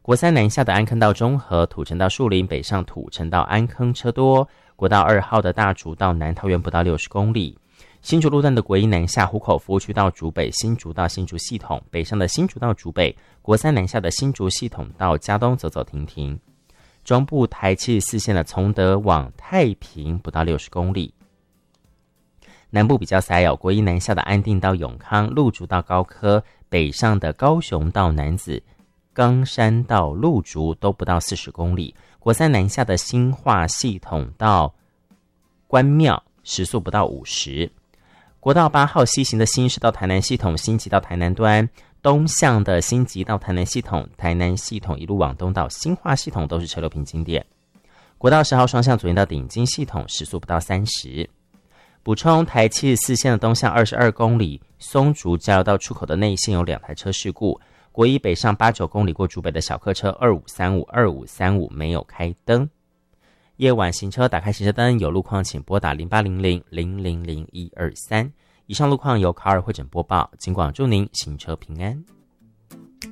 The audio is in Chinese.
国三南下的安坑到中和、土城到树林，北上土城到安坑车多。国道2号的大竹到南桃园不到60公里。新竹路段的国一南下湖口服务区到竹北，新竹到新竹系统，北上的新竹到竹北，国三南下的新竹系统到嘉东走走停停。中部台74线的从德往太平不到60公里。南部比较塞哦，国一南下的安定到永康，鹿竹到高科，北上的高雄到楠梓，冈山到鹿竹都不到40公里。国三南下的新化系统到关庙，时速不到50。国道8号西行的新市到台南系统，新集到台南端，东向的新集到台南系统，台南系统一路往东到新化系统都是车流瓶颈点。国道10号双向左营到顶金系统，时速不到30。补充，台74线的东向22公里，松竹交流道出口的内线有2台车事故。国一北上89公里过竹北的小客车2535没有开灯。夜晚行车打开行车灯，有路况请拨打0800-000-123。以上路况由卡尔会诊播报，尽管祝您行车平安。